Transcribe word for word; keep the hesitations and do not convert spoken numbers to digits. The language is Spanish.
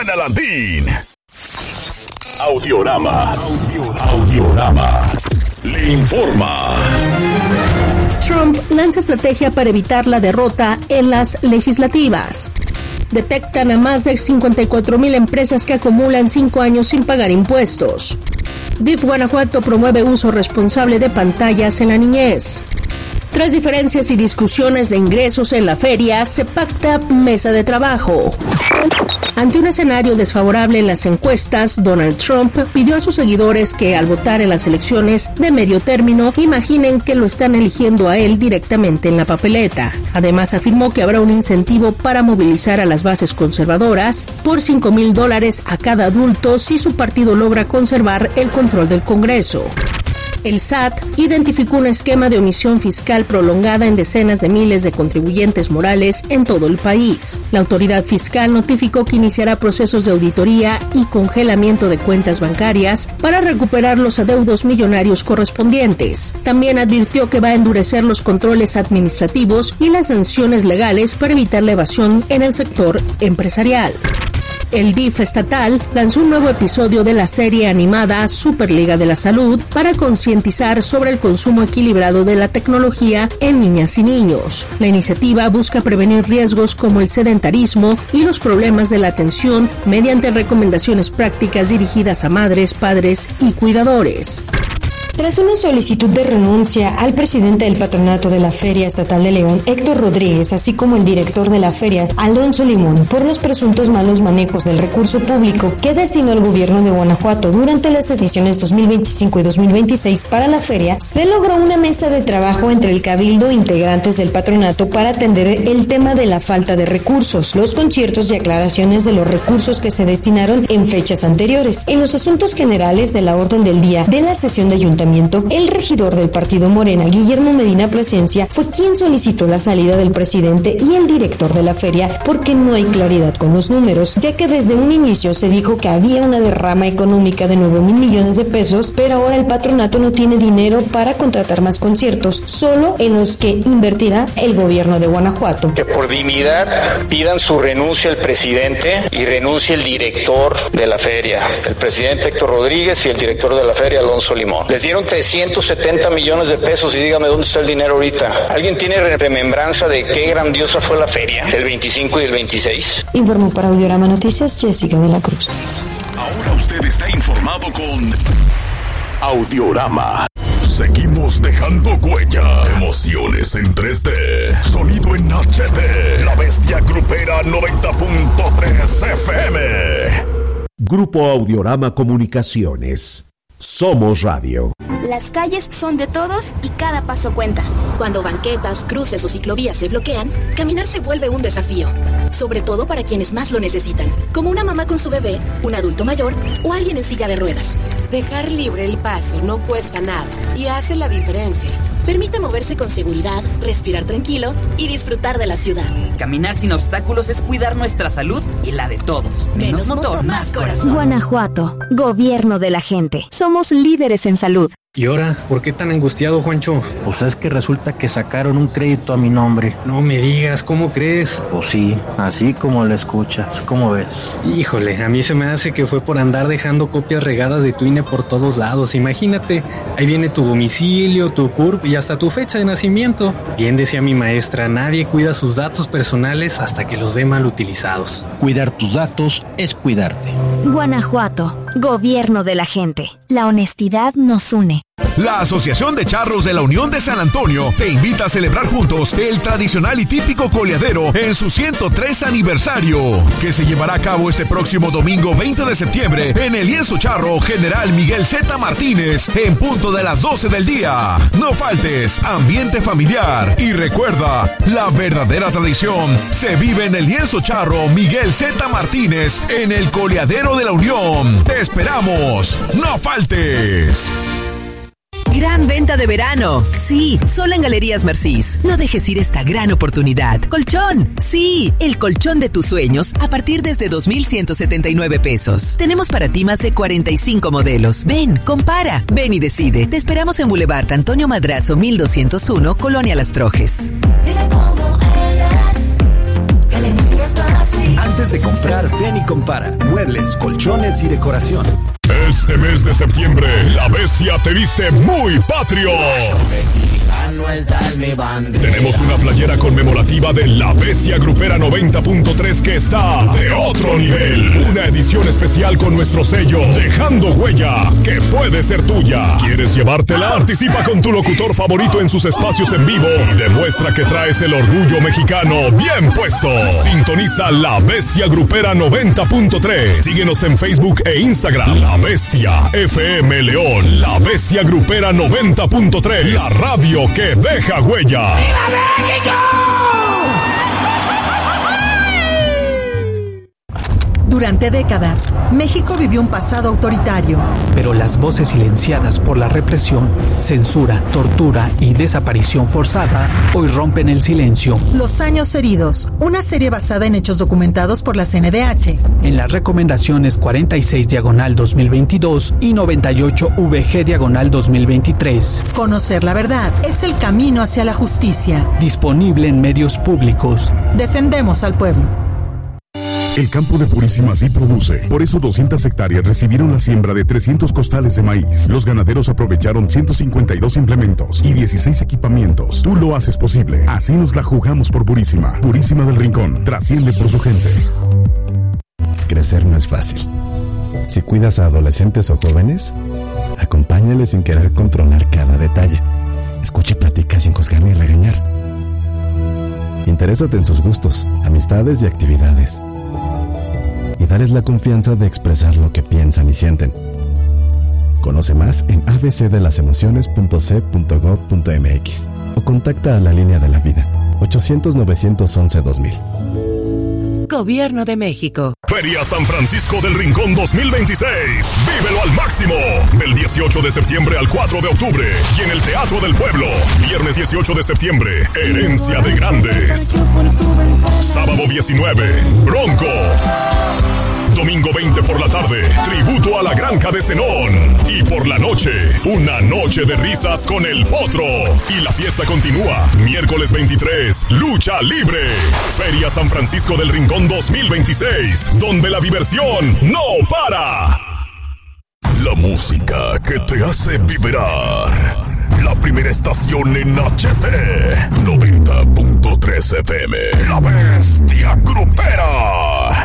Alandín. Audiorama. Audiorama. Le informa. Trump lanza estrategia para evitar la derrota en las legislativas. Detectan a más de cincuenta y cuatro mil empresas que acumulan cinco años sin pagar impuestos. D I F Guanajuato promueve uso responsable de pantallas en la niñez. Tras diferencias y discusiones de ingresos en la feria, se pacta mesa de trabajo. Ante un escenario desfavorable en las encuestas, Donald Trump pidió a sus seguidores que, al votar en las elecciones de medio término, imaginen que lo están eligiendo a él directamente en la papeleta. Además, afirmó que habrá un incentivo para movilizar a las bases conservadoras por cinco mil dólares a cada adulto si su partido logra conservar el control del Congreso. El S A T identificó un esquema de omisión fiscal prolongada en decenas de miles de contribuyentes morales en todo el país. La autoridad fiscal notificó que iniciará procesos de auditoría y congelamiento de cuentas bancarias para recuperar los adeudos millonarios correspondientes. También advirtió que va a endurecer los controles administrativos y las sanciones legales para evitar la evasión en el sector empresarial. El D I F estatal lanzó un nuevo episodio de la serie animada Superliga de la Salud para concientizar sobre el consumo equilibrado de la tecnología en niñas y niños. La iniciativa busca prevenir riesgos como el sedentarismo y los problemas de la atención mediante recomendaciones prácticas dirigidas a madres, padres y cuidadores. Tras una solicitud de renuncia al presidente del patronato de la Feria Estatal de León, Héctor Rodríguez, así como el director de la feria, Alonso Limón, por los presuntos malos manejos del recurso público que destinó el gobierno de Guanajuato durante las ediciones dos mil veinticinco y dos mil veintiséis para la feria, se logró una mesa de trabajo entre el cabildo e integrantes del patronato para atender el tema de la falta de recursos, los conciertos y aclaraciones de los recursos que se destinaron en fechas anteriores. En los asuntos generales de la orden del día de la sesión de ayuntamiento, el regidor del partido Morena, Guillermo Medina Plasencia, fue quien solicitó la salida del presidente y el director de la feria porque no hay claridad con los números, ya que desde un inicio se dijo que había una derrama económica de nueve mil millones de pesos, pero ahora el patronato no tiene dinero para contratar más conciertos, solo en los que invertirá el gobierno de Guanajuato. Que por dignidad pidan su renuncia al presidente y renuncie el director de la feria, el presidente Héctor Rodríguez y el director de la feria, Alonso Limón. Les dieron trescientos setenta millones de pesos y dígame dónde está el dinero ahorita. ¿Alguien tiene remembranza de qué grandiosa fue la feria del veinticinco y del veintiséis? Informó para Audiorama Noticias Jessica de la Cruz. Ahora usted está informado con Audiorama. Seguimos dejando huella. Emociones en tres D. Sonido en H D. La bestia grupera noventa punto tres F M. Grupo Audiorama Comunicaciones. Somos Radio. Las calles son de todos y cada paso cuenta. Cuando banquetas, cruces o ciclovías se bloquean, caminar se vuelve un desafío. Sobre todo para quienes más lo necesitan, como una mamá con su bebé, un adulto mayor o alguien en silla de ruedas. Dejar libre el paso no cuesta nada y hace la diferencia. Permite moverse con seguridad, respirar tranquilo y disfrutar de la ciudad. Caminar sin obstáculos es cuidar nuestra salud y la de todos. Menos, Menos motor, motor, más corazón. Guanajuato, gobierno de la gente. Somos líderes en salud. ¿Y ahora? ¿Por qué tan angustiado, Juancho? Pues es que resulta que sacaron un crédito a mi nombre. No me digas, ¿cómo crees? Pues sí, así como lo escuchas, ¿cómo ves? Híjole, a mí se me hace que fue por andar dejando copias regadas de tu I N E por todos lados. Imagínate, ahí viene tu domicilio, tu C U R P y hasta tu fecha de nacimiento. Bien decía mi maestra, nadie cuida sus datos personales hasta que los ve mal utilizados. Cuidar tus datos es cuidarte. Guanajuato, gobierno de la gente. La honestidad nos une. La Asociación de Charros de la Unión de San Antonio te invita a celebrar juntos el tradicional y típico coleadero en su ciento tres aniversario, que se llevará a cabo este próximo domingo veinte de septiembre en el Lienzo Charro General Miguel Z. Martínez en punto de las doce del día. No faltes, ambiente familiar y recuerda, la verdadera tradición se vive en el Lienzo Charro Miguel Z. Martínez en el coleadero de la Unión. Te esperamos, no faltes. Gran venta de verano. Sí, solo en Galerías Mercís. No dejes ir esta gran oportunidad. Colchón. Sí, el colchón de tus sueños a partir desde dos mil ciento setenta y nueve pesos. Tenemos para ti más de cuarenta y cinco modelos. Ven, compara, ven y decide. Te esperamos en Boulevard Antonio Madrazo mil doscientos uno, Colonia Las Trojes. Dile cómo eres. Galerías Mercís. Ante Antes de comprar, ven y compara. Muebles, colchones y decoración. Este mes de septiembre, La Bestia te viste muy patrio. Tenemos una playera conmemorativa de La Bestia Grupera noventa punto tres que está de otro nivel. Una edición especial con nuestro sello, dejando huella, que puede ser tuya. ¿Quieres llevártela? Participa con tu locutor favorito en sus espacios en vivo y demuestra que traes el orgullo mexicano bien puesto. Sintoniza La Bestia Grupera noventa punto tres. Síguenos en Facebook e Instagram. La Bestia F M León. La Bestia Grupera noventa punto tres. La radio que deja huella. ¡Viva México! Durante décadas, México vivió un pasado autoritario. Pero las voces silenciadas por la represión, censura, tortura y desaparición forzada hoy rompen el silencio. Los años heridos, una serie basada en hechos documentados por la C N D H. En las recomendaciones cuarenta y seis diagonal dos mil veintidós y noventa y ocho V G diagonal dos mil veintitrés. Conocer la verdad es el camino hacia la justicia. Disponible en medios públicos. Defendemos al pueblo. El campo de Purísima sí produce. Por eso doscientas hectáreas recibieron la siembra de trescientos costales de maíz. Los ganaderos aprovecharon ciento cincuenta y dos implementos y dieciséis equipamientos. Tú lo haces posible. Así nos la jugamos por Purísima. Purísima del Rincón. Trasciende por su gente. Crecer no es fácil. Si cuidas a adolescentes o jóvenes, acompáñales sin querer controlar cada detalle. Escucha y platica sin juzgar ni regañar. Interésate en sus gustos, amistades y actividades. Y darles la confianza de expresar lo que piensan y sienten. Conoce más en a b c de las emociones punto c punto gov punto m x o contacta a la línea de la vida ochocientos novecientos once dos mil. Gobierno de México. Feria San Francisco del Rincón dos mil veintiséis. Vívelo al máximo. Del dieciocho de septiembre al cuatro de octubre. Y en el Teatro del Pueblo. Viernes dieciocho de septiembre. Herencia de Grandes. Sábado diecinueve. Bronco. Domingo veinte por la tarde, tributo a la Granja de Zenón. Y por la noche, una noche de risas con el Potro. Y la fiesta continúa. Miércoles veintitrés, lucha libre. Feria San Francisco del Rincón dos mil veintiséis, donde la diversión no para. La música que te hace vibrar. La primera estación en H T noventa punto tres F M. La Bestia Grupera.